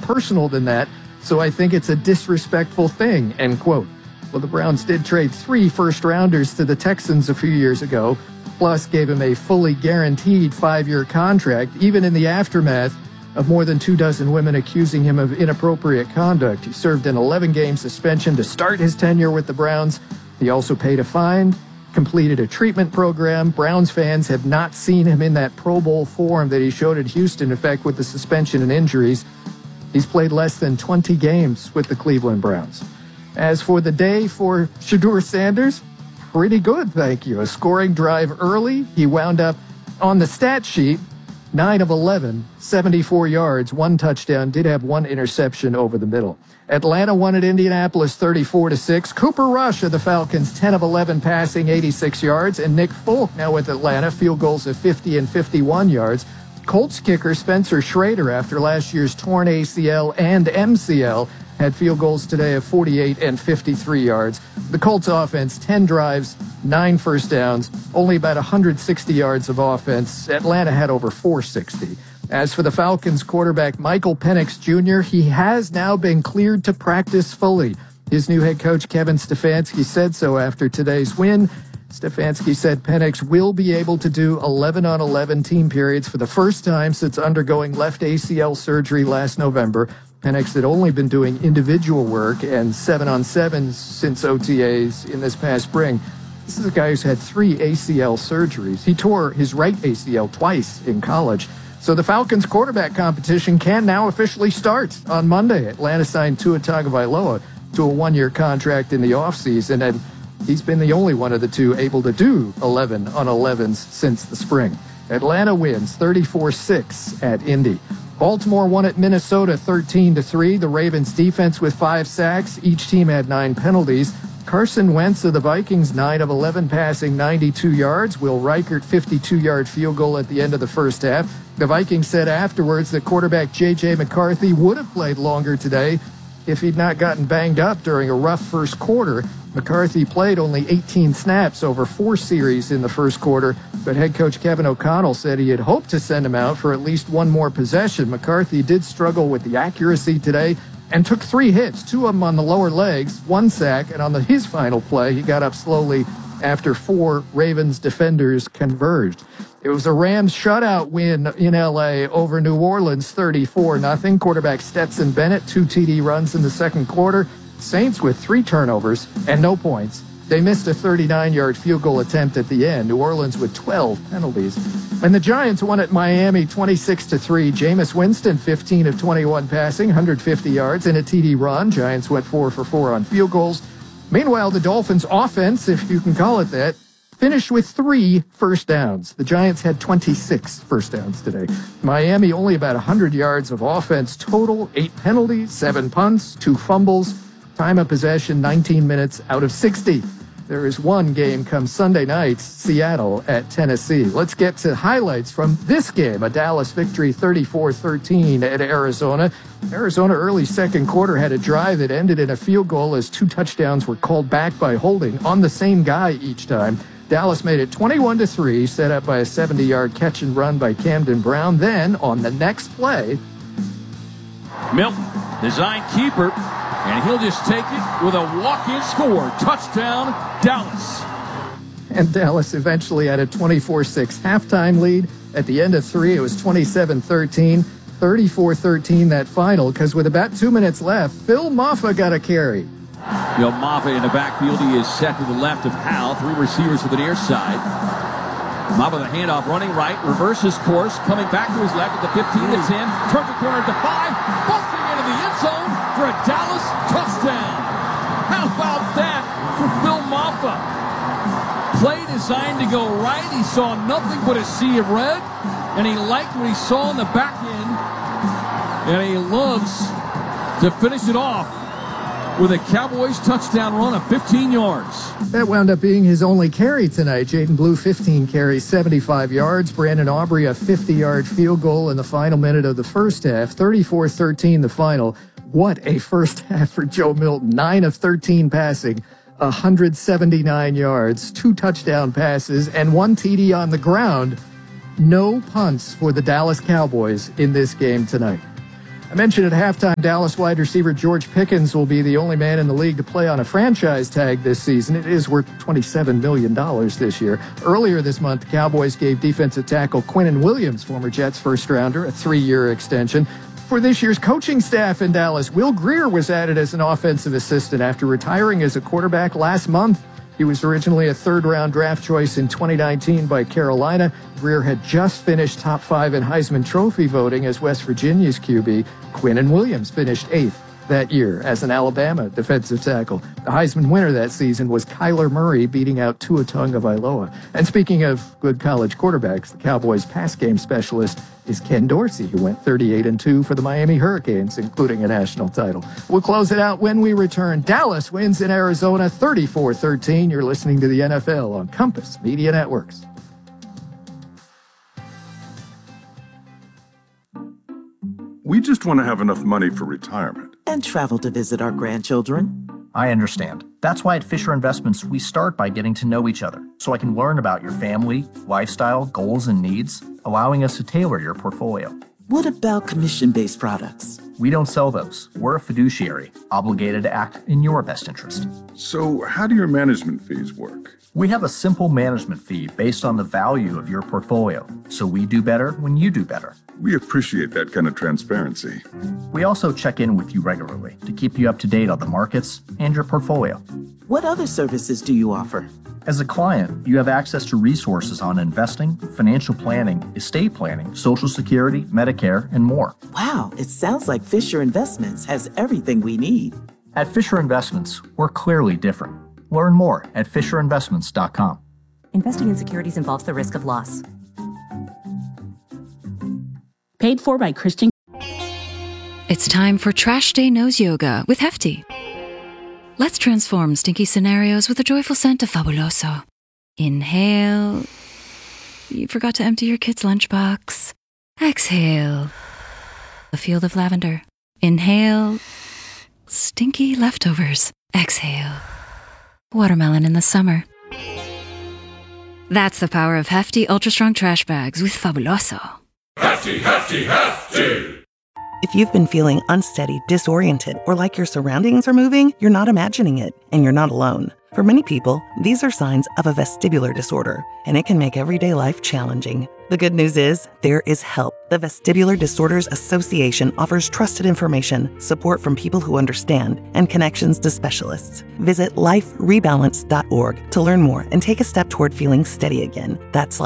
personal than that, so I think it's a disrespectful thing, end quote. Well, the Browns did trade 3 first-rounders to the Texans a few years ago, plus gave him a fully guaranteed 5-year contract, even in the aftermath of more than 24 women accusing him of inappropriate conduct. He served an 11-game suspension to start his tenure with the Browns. He also paid a fine, completed a treatment program. Browns fans have not seen him in that Pro Bowl form that he showed at Houston, in fact, with the suspension and injuries. He's played less than 20 games with the Cleveland Browns. As for the day for Shedeur Sanders, pretty good, thank you. A scoring drive early. He wound up on the stat sheet, 9 of 11, 74 yards, 1 touchdown, did have 1 interception over the middle. Atlanta won at Indianapolis 34-6. Cooper Rush of the Falcons, 10 of 11 passing, 86 yards. And Nick Folk, now with Atlanta, field goals of 50 and 51 yards. Colts kicker Spencer Schrader, after last year's torn ACL and MCL, had field goals today of 48 and 53 yards. The Colts offense, 10 drives, 9 first downs, only about 160 yards of offense. Atlanta had over 460. As for the Falcons quarterback Michael Penix Jr., he has now been cleared to practice fully. His new head coach Kevin Stefanski said so after today's win. Stefanski said Penix will be able to do 11-on-11 team periods for the first time since undergoing left ACL surgery last November. Penix had only been doing individual work and 7-on-7s since OTAs in this past spring. This is a guy who's had 3 ACL surgeries. He tore his right ACL twice in college. So the Falcons quarterback competition can now officially start on Monday. Atlanta signed Tua Tagovailoa to a 1-year contract in the offseason, and he's been the only one of the two able to do 11-on-11s since the spring. Atlanta wins 34-6 at Indy. Baltimore won at Minnesota 13-3. The Ravens defense with 5 sacks. Each team had 9 penalties. Carson Wentz of the Vikings, 9 of 11 passing, 92 yards. Will Reichert, 52-yard field goal at the end of the first half. The Vikings said afterwards that quarterback J.J. McCarthy would have played longer today if he'd not gotten banged up during a rough first quarter. McCarthy played only 18 snaps over 4 series in the first quarter, but head coach Kevin O'Connell said he had hoped to send him out for at least 1 more possession. McCarthy did struggle with the accuracy today and took 3 hits, 2 of them on the lower legs, 1 sack, and on his final play, he got up slowly after 4 Ravens defenders converged. It was a Rams shutout win in L.A. over New Orleans, 34-0. Quarterback Stetson Bennett, 2 TD runs in the second quarter. Saints with 3 turnovers and no points. They missed a 39-yard field goal attempt at the end. New Orleans with 12 penalties. And the Giants won at Miami 26-3. Jameis Winston, 15 of 21 passing, 150 yards and a TD run. Giants went 4 for 4 on field goals. Meanwhile, the Dolphins' offense, if you can call it that, finished with 3 first downs. The Giants had 26 first downs today. Miami only about 100 yards of offense total, 8 penalties, 7 punts, 2 fumbles. Time of possession, 19 minutes out of 60. There is 1 game come Sunday night, Seattle at Tennessee. Let's get to highlights from this game. A Dallas victory, 34-13 at Arizona. Arizona early second quarter had a drive that ended in a field goal as 2 touchdowns were called back by holding on the same guy each time. Dallas made it 21-3, set up by a 70-yard catch and run by Camden Brown. Then, on the next play, Milton, design keeper, and he'll just take it with a walk-in score. Touchdown, Dallas. And Dallas eventually had a 24-6 halftime lead. At the end of 3, it was 27-13, 34-13 that final, because with about 2 minutes left, Phil Maffa got a carry. Maffa in the backfield. He is set to the left of Howell. 3 receivers to the near side. Maffa the handoff, running right, reverses course, coming back to his left at the 15, the 10, turns the corner to 5, busting into the end zone for a Dallas touchdown. How about that for Phil Maffa? Play designed to go right. He saw nothing but a sea of red, and he liked what he saw in the back end, and he loves to finish it off with a Cowboys touchdown run of 15 yards. That wound up being his only carry tonight. Jaden Blue, 15 carries, 75 yards. Brandon Aubrey, a 50-yard field goal in the final minute of the first half. 34-13 the final. What a first half for Joe Milton. 9 of 13 passing, 179 yards, 2 touchdown passes, and 1 TD on the ground. No punts for the Dallas Cowboys in this game tonight. I mentioned at halftime, Dallas wide receiver George Pickens will be the only man in the league to play on a franchise tag this season. It is worth $27 million this year. Earlier this month, the Cowboys gave defensive tackle Quinnen Williams, former Jets first-rounder, a 3-year extension. For this year's coaching staff in Dallas, Will Grier was added as an offensive assistant after retiring as a quarterback last month. He was originally a third-round draft choice in 2019 by Carolina. Grier had just finished top 5 in Heisman Trophy voting as West Virginia's QB. Quinnen Williams finished 8th that year as an Alabama defensive tackle. The Heisman winner that season was Kyler Murray, beating out Tua Tagovailoa. And speaking of good college quarterbacks, the Cowboys' pass game specialist is Ken Dorsey, who went 38-2 for the Miami Hurricanes, including a national title. We'll close it out when we return. Dallas wins in Arizona 34-13. You're listening to the NFL on Compass Media Networks. We just want to have enough money for retirement. And travel to visit our grandchildren. I understand. That's why at Fisher Investments, we start by getting to know each other, so I can learn about your family, lifestyle, goals, and needs, allowing us to tailor your portfolio. What about commission-based products? We don't sell those. We're a fiduciary, obligated to act in your best interest. So how do your management fees work? We have a simple management fee based on the value of your portfolio, so we do better when you do better. We appreciate that kind of transparency. We also check in with you regularly to keep you up to date on the markets and your portfolio. What other services do you offer? As a client, you have access to resources on investing, financial planning, estate planning, Social Security, Medicare, and more. Wow, it sounds like Fisher Investments has everything we need. At Fisher Investments, we're clearly different. Learn more at FisherInvestments.com. Investing in securities involves the risk of loss. Paid for by Christian. It's time for Trash Day Nose Yoga with Hefty. Let's transform stinky scenarios with a joyful scent of Fabuloso. Inhale. You forgot to empty your kid's lunchbox. Exhale. A field of lavender. Inhale. Stinky leftovers. Exhale. Watermelon in the summer. That's the power of Hefty Ultra Strong Trash Bags with Fabuloso. Hefty, hefty, hefty! If you've been feeling unsteady, disoriented, or like your surroundings are moving, you're not imagining it, and you're not alone. For many people, these are signs of a vestibular disorder, and it can make everyday life challenging. The good news is, there is help. The Vestibular Disorders Association offers trusted information, support from people who understand, and connections to specialists. Visit liferebalance.org to learn more and take a step toward feeling steady again. That's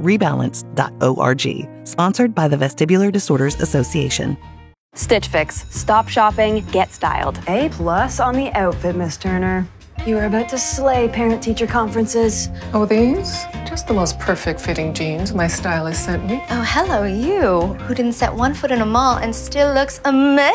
liferebalance.org. Sponsored by the Vestibular Disorders Association. Stitch Fix. Stop shopping, get styled. A+ on the outfit, Miss Turner. You are about to slay parent-teacher conferences. Oh, these? Just the most perfect fitting jeans my stylist sent me. Oh, hello, you, who didn't set one foot in a mall and still looks amazing.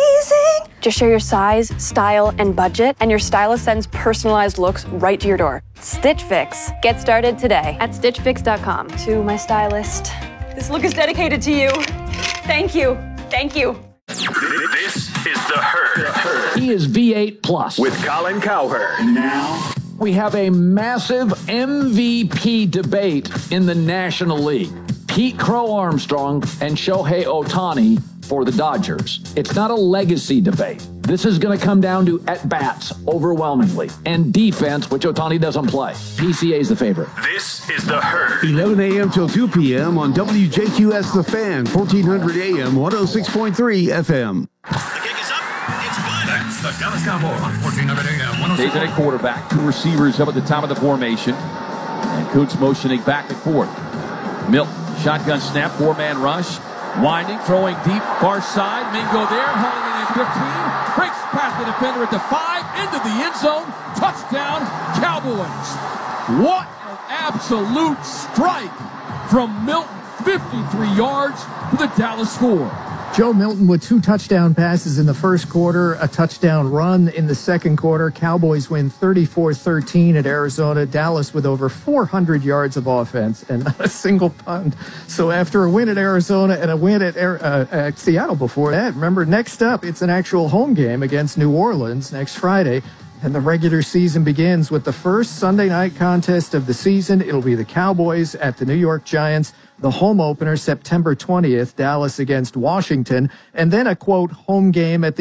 Just share your size, style, and budget, and your stylist sends personalized looks right to your door. Stitch Fix. Get started today at StitchFix.com. To my stylist, this look is dedicated to you. Thank you. Thank you. This is The Herd. He is V8 Plus. With Colin Cowherd. Now, we have a massive MVP debate in the National League. Pete Crow Armstrong and Shohei Ohtani for the Dodgers. It's not a legacy debate. This is going to come down to at-bats overwhelmingly and defense, which Ohtani doesn't play. PCA is the favorite. This is The Herd. 11 a.m. till 2 p.m. on WJQS The Fan, 1400 a.m., 106.3 FM. The kick is up. It's good. That's the Dallas Cowboys on 1400 a.m. Taking a quarterback, two receivers up at the top of the formation. And Coots motioning back and forth. Milton, shotgun snap, four-man rush. Winding, throwing deep, far side. Mingo there, hauling it in 15. Breaks past the defender at the 5, into the end zone. Touchdown, Cowboys. What an absolute strike from Milton. 53 yards for the Dallas score. Joe Milton with 2 touchdown passes in the first quarter, a touchdown run in the second quarter. Cowboys win 34-13 at Arizona. Dallas with over 400 yards of offense and not a single punt. So after a win at Arizona and a win at Seattle before that, remember, next up, it's an actual home game against New Orleans next Friday. And the regular season begins with the first Sunday night contest of the season. It'll be the Cowboys at the New York Giants. The home opener, September 20th, Dallas against Washington. And then a, quote, home game at the